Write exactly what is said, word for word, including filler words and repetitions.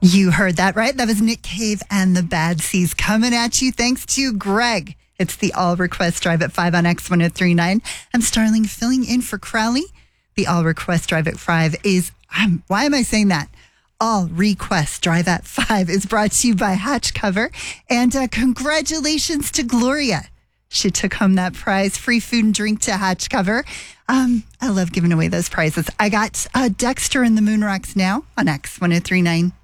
You heard that right. That was Nick Cave and the Bad Seas coming at you thanks to Greg. It's the All Request Drive at five on X one oh three point nine. I'm Starling filling in for Crowley. The All Request Drive at five is, I'm, why am I saying that? All Request Drive at five is brought to you by Hatch Cover. And uh, congratulations to Gloria. She took home that prize, free food and drink to Hatch Cover. Um, I love giving away those prizes. I got uh, Dexter and the Moon Rocks now on X one oh three point nine.